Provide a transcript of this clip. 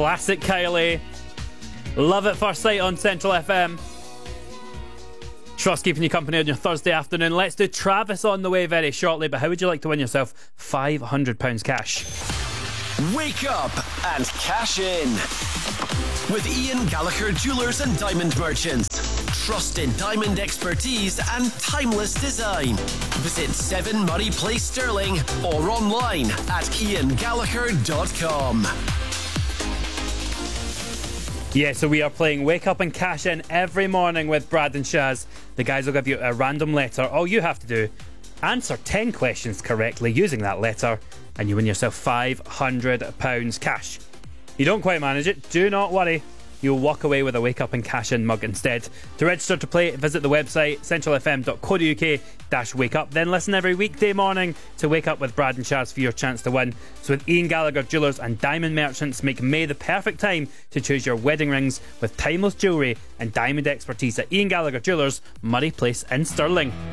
Classic Kylie. Love at First Sight on Central FM. Trust keeping you company on your Thursday afternoon. Let's do Travis on the way very shortly. But how would you like to win yourself £500 cash? Wake up and cash in with Ian Gallagher Jewelers and Diamond Merchants. Trusted diamond expertise and timeless design. Visit 7 Murray Place Stirling or online at iangallagher.com. Yeah, so we are playing Wake Up and Cash In every morning with Brad and Shaz. The guys will give you a random letter. All you have to do, answer 10 questions correctly using that letter, and you win yourself £500 cash. You don't quite manage it, do not worry. You'll walk away with a Wake Up and Cash In mug instead. To register to play, visit the website centralfm.co.uk/wake up. Then listen every weekday morning to Wake Up with Brad and Shaz for your chance to win. So with Ian Gallagher Jewelers and Diamond Merchants, make May the perfect time to choose your wedding rings with timeless jewellery and diamond expertise at Ian Gallagher Jewelers, Murray Place in Stirling.